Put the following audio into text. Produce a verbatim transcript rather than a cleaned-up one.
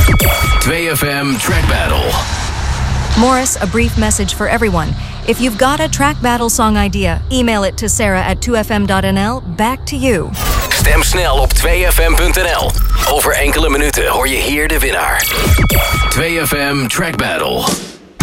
two F M Track Battle. Morris, a brief message for everyone. If you've got a track battle song idea, email it to Sarah at two F M dot N L. Back to you. Stem snel op two F M dot N L. Over enkele minuten hoor je hier de winnaar. two F M Track Battle.